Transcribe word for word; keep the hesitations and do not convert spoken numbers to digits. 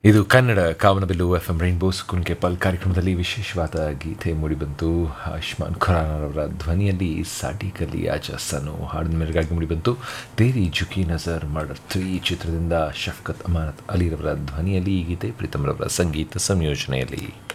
ಇದು Kannada ಕಾವನಬಿಲ್ಲು F M rainbow ಸುಕುನ್ capable ಕಾರ್ಯಕ್ರಮದಲ್ಲಿ ವಿಶೇಷವಾದ ಗೀತೆ ಮೂಡಿಬಂತು. ಆಯುಷ್ಮಾನ್ ಖುರಾನರವರ ಧ್ವನಿಯಲ್ಲಿ ಸಾಟಿ ಕಲಿ ಆಜಸ್ಸನ್ನು ಹಾಡಿನ ಮೇರೆಗಾಗಿ ಮೂಡಿಬಂತು. ತೇರಿ ಜುಕಿ ನಜರ್ ಮರ್ಡರ್ ತ್ರೀ ಚಿತ್ರದಿಂದ ಶಫ್ಕತ್ ಅಮಾನತ್ ಅಲಿರವರ ಧ್ವನಿಯಲ್ಲಿ ಈ ಗೀತೆ ಪ್ರೀತಮ್ರವರ ಸಂಗೀತ ಸಂಯೋಜನೆಯಲ್ಲಿ.